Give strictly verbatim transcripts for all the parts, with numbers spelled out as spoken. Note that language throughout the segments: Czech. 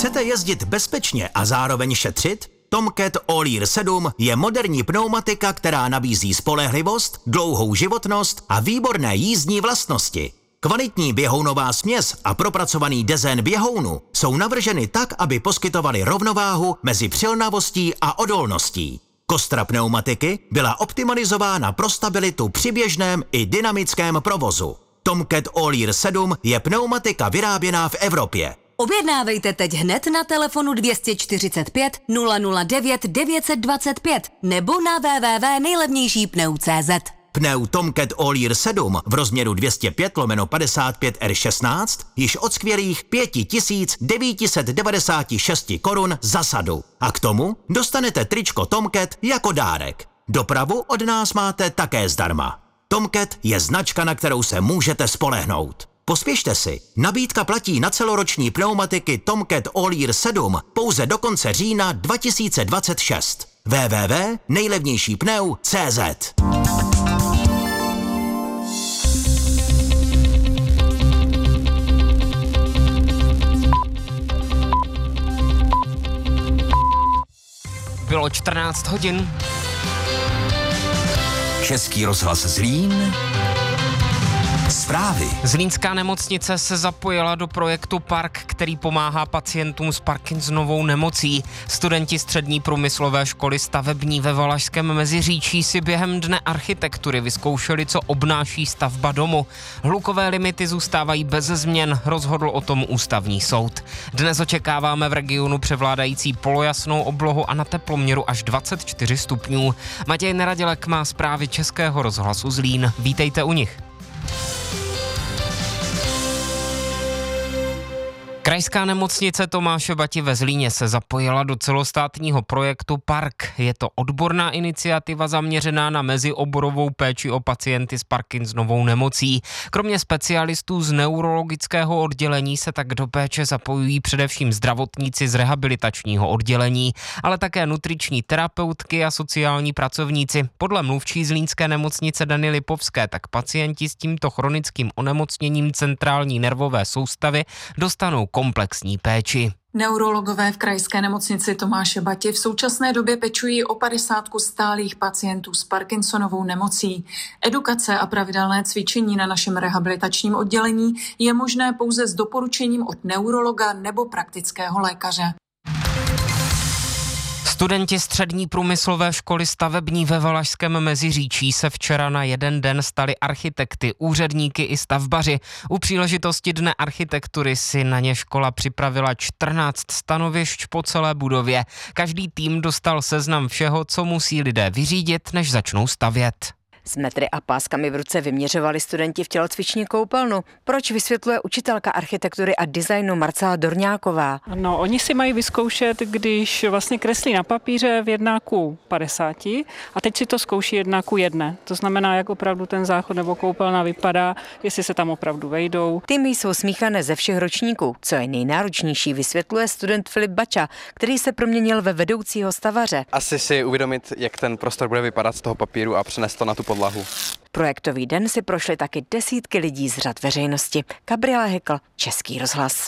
Chcete jezdit bezpečně a zároveň šetřit? Tomcat All-Year sedm je moderní pneumatika, která nabízí spolehlivost, dlouhou životnost a výborné jízdní vlastnosti. Kvalitní běhounová směs a propracovaný dezén běhounu jsou navrženy tak, aby poskytovaly rovnováhu mezi přilnavostí a odolností. Kostra pneumatiky byla optimalizována pro stabilitu při běžném i dynamickém provozu. Tomcat All-Year sedm je pneumatika vyráběná v Evropě. Objednávejte teď hned na telefonu dvě stě čtyřicet pět nula nula devět devět set dvacet pět nebo na w w w tečka nejlevnější pneu tečka cé zet. Pneu Tomcat All-Year sedm v rozměru dvě stě pět lomeno padesát pět R šestnáct již od skvělých pět tisíc devět set devadesát šest korun za sadu. A k tomu dostanete tričko Tomcat jako dárek. Dopravu od nás máte také zdarma. Tomcat je značka, na kterou se můžete spolehnout. Pospěšte si, nabídka platí na celoroční pneumatiky Tomcat All-Year sedm pouze do konce října dva tisíce dvacet šest. w w w tečka nejlevnější pneu tečka cé zet. Bylo čtrnáct hodin. Český rozhlas Zlín. Zprávy. Zlínská nemocnice se zapojila do projektu Park, který pomáhá pacientům s Parkinsonovou nemocí. Studenti střední průmyslové školy stavební ve Valašském Meziříčí si během dne architektury vyzkoušeli, co obnáší stavba domu. Hlukové limity zůstávají bez změn, rozhodl o tom ústavní soud. Dnes očekáváme v regionu převládající polojasnou oblohu a na teploměru až dvacet čtyři stupňů. Matěj Neradělek má zprávy Českého rozhlasu Zlín. Vítejte u nich. Krajská nemocnice Tomáše Bati ve Zlíně se zapojila do celostátního projektu Park. Je to odborná iniciativa zaměřená na mezioborovou péči o pacienty s Parkinsonovou nemocí. Kromě specialistů z neurologického oddělení se tak do péče zapojují především zdravotníci z rehabilitačního oddělení, ale také nutriční terapeutky a sociální pracovníci. Podle mluvčí zlínské nemocnice Dany Lipovské tak pacienti s tímto chronickým onemocněním centrální nervové soustavy dostanou komplexní péči. Neurologové v krajské nemocnici Tomáše Bati v současné době pečují o padesátku stálých pacientů s Parkinsonovou nemocí. Edukace a pravidelné cvičení na našem rehabilitačním oddělení je možné pouze s doporučením od neurologa nebo praktického lékaře. Studenti střední průmyslové školy stavební ve Valašském Meziříčí se včera na jeden den stali architekty, úředníky i stavbaři. U příležitosti Dne architektury si na ně škola připravila čtrnáct stanovišť po celé budově. Každý tým dostal seznam všeho, co musí lidé vyřídit, než začnou stavět. S metry a páskami v ruce vyměřovali studenti v tělocviční koupelnu. Proč, vysvětluje učitelka architektury a designu Marcela Dorňáková. No, oni si mají vyzkoušet, když vlastně kreslí na papíře v jedna ku padesáti a teď si to zkouší jedna ku jedné. To znamená, jak opravdu ten záchod nebo koupelna vypadá, jestli se tam opravdu vejdou. Týmy jsou smíchané ze všech ročníků. Co je nejnáročnější, vysvětluje student Filip Bača, který se proměnil ve vedoucího stavaře. Asi si uvědomit, jak ten prostor bude vypadat z toho papíru a přenést to na tu podlahu. Projektový den si prošly taky desítky lidí z řad veřejnosti. Gabriela Hekl, Český rozhlas.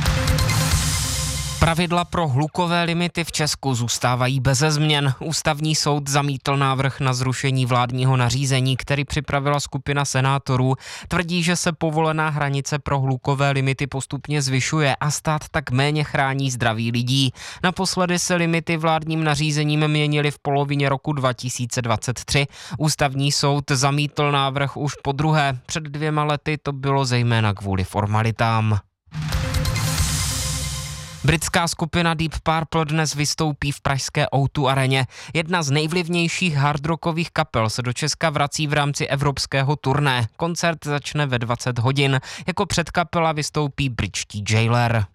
Pravidla pro hlukové limity v Česku zůstávají beze změn. Ústavní soud zamítl návrh na zrušení vládního nařízení, který připravila skupina senátorů. Tvrdí, že se povolená hranice pro hlukové limity postupně zvyšuje a stát tak méně chrání zdraví lidí. Naposledy se limity vládním nařízením měnily v polovině roku dva tisíce dvacet tři. Ústavní soud zamítl návrh už po druhé. Před dvěma lety to bylo zejména kvůli formalitám. Britská skupina Deep Purple dnes vystoupí v pražské ó dva areně. Jedna z nejvlivnějších hardrockových kapel se do Česka vrací v rámci evropského turné. Koncert začne ve dvacet hodin. Jako předkapela vystoupí britští Jailer.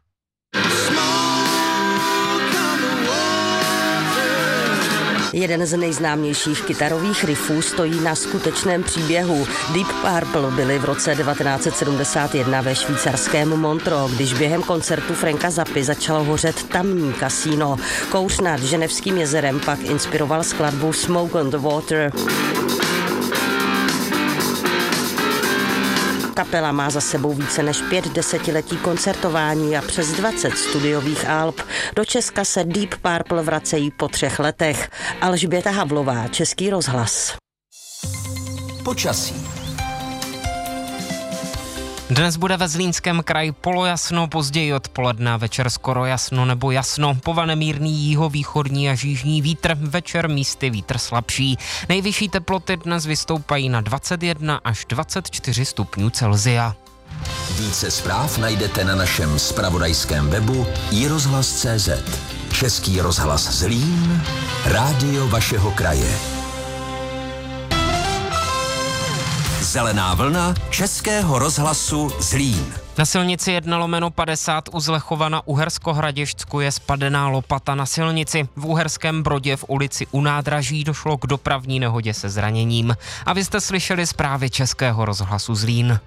Jeden z nejznámějších kytarových riffů stojí na skutečném příběhu. Deep Purple byli v roce devatenáct set sedmdesát jedna ve švýcarském Montreux, když během koncertu Franka Zappy začalo hořet tamní kasíno. Kouř nad Ženevským jezerem pak inspiroval skladbu Smoke on the Water. Kapela má za sebou více než pět desetiletí koncertování a přes dvacet studiových alb. Do Česka se Deep Purple vracejí po třech letech. Alžběta Havlová, Český rozhlas. Počasí. Dnes bude ve Zlínském kraji polojasno, později odpoledne, večer skoro jasno nebo jasno. Povane mírný jihovýchodní až jižní vítr, večer místy vítr slabší. Nejvyšší teploty dnes vystoupají na dvacet jedna až dvacet čtyři stupňů Celsia. Více zpráv najdete na našem zpravodajském webu i rozhlas tečka cé zet. Český rozhlas Zlín, rádio vašeho kraje. Zelená vlna Českého rozhlasu Zlín. Na silnici jedna lomeno padesát u Zlechova na Uhersko-Hradišťsku je spadená lopata na silnici. V Uherském Brodě v ulici U nádraží došlo k dopravní nehodě se zraněním. A vy jste slyšeli zprávy Českého rozhlasu Zlín.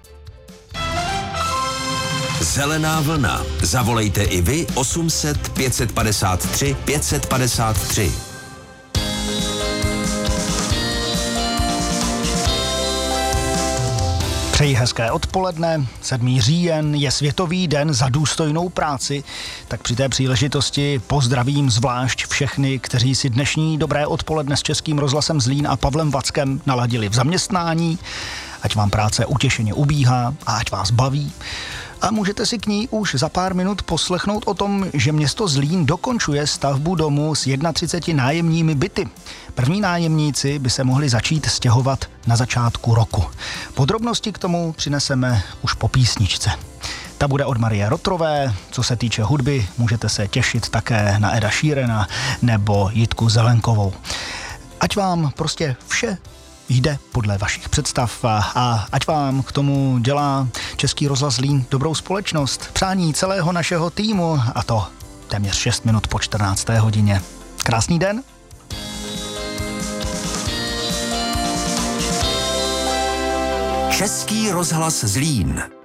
Zelená vlna. Zavolejte i vy osm set pět set padesát tři pět set padesát tři. Přeji hezké odpoledne. sedmý říjen je Světový den za důstojnou práci, tak při té příležitosti pozdravím zvlášť všechny, kteří si dnešní dobré odpoledne s Českým rozhlasem Zlín a Pavlem Vackem naladili v zaměstnání. Ať vám práce utěšeně ubíhá a ať vás baví. A můžete si k ní už za pár minut poslechnout o tom, že město Zlín dokončuje stavbu domu s třiceti jedna nájemními byty. První nájemníci by se mohli začít stěhovat na začátku roku. Podrobnosti k tomu přineseme už po písničce. Ta bude od Marie Rotrové. Co se týče hudby, můžete se těšit také na Eda Sheerana nebo Jitku Zelenkovou. Ať vám prostě vše jde podle vašich představ a, a ať vám k tomu dělá Český rozhlas Zlín dobrou společnost. Přání celého našeho týmu a to téměř šest minut po čtrnácté hodině. Krásný den. Český rozhlas Zlín.